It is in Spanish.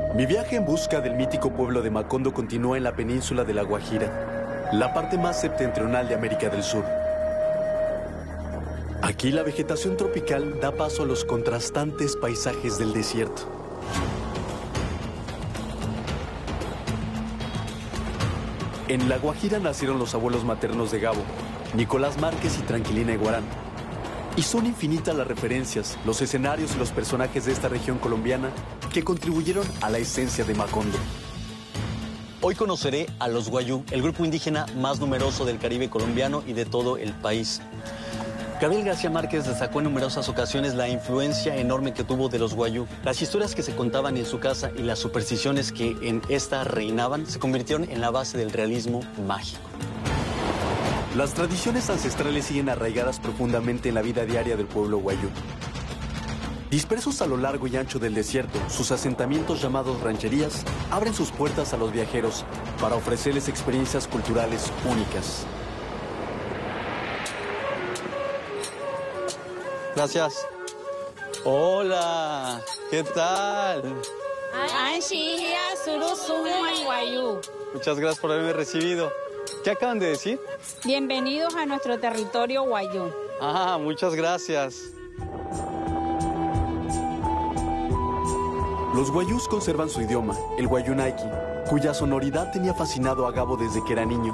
Mi viaje en busca del mítico pueblo de Macondo continúa en la península de La Guajira, la parte más septentrional de América del Sur. Aquí la vegetación tropical da paso a los contrastantes paisajes del desierto. En La Guajira nacieron los abuelos maternos de Gabo, Nicolás Márquez y Tranquilina Iguarán. Y son infinitas las referencias, los escenarios y los personajes de esta región colombiana que contribuyeron a la esencia de Macondo. Hoy conoceré a los Wayuu, el grupo indígena más numeroso del Caribe colombiano y de todo el país. Gabriel García Márquez destacó en numerosas ocasiones la influencia enorme que tuvo de los Wayuu. Las historias que se contaban en su casa y las supersticiones que en esta reinaban se convirtieron en la base del realismo mágico. Las tradiciones ancestrales siguen arraigadas profundamente en la vida diaria del pueblo Wayuu. Dispersos a lo largo y ancho del desierto, sus asentamientos llamados rancherías abren sus puertas a los viajeros para ofrecerles experiencias culturales únicas. Gracias. Hola, ¿qué tal? Muchas gracias por haberme recibido. ¿Qué acaban de decir? Bienvenidos a nuestro territorio Wayuu. Muchas gracias. Los Wayús conservan su idioma, el Wayuu Naiki, cuya sonoridad tenía fascinado a Gabo desde que era niño.